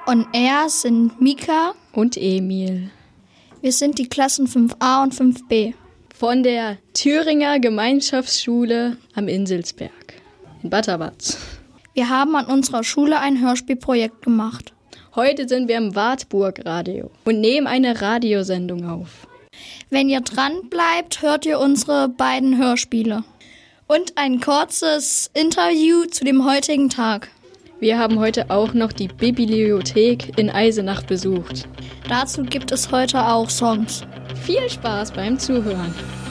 On Air sind Mika und Emil. Wir sind die Klassen 5a und 5b. Von der Thüringer Gemeinschaftsschule am Inselsberg in Bad Abatz. Wir haben an unserer Schule ein Hörspielprojekt gemacht. Heute sind wir im Wartburg-Radio und nehmen eine Radiosendung auf. Wenn ihr dran bleibt, hört ihr unsere beiden Hörspiele. Und ein kurzes Interview zu dem heutigen Tag. Wir haben heute auch noch die Bibliothek in Eisenach besucht. Dazu gibt es heute auch Songs. Viel Spaß beim Zuhören.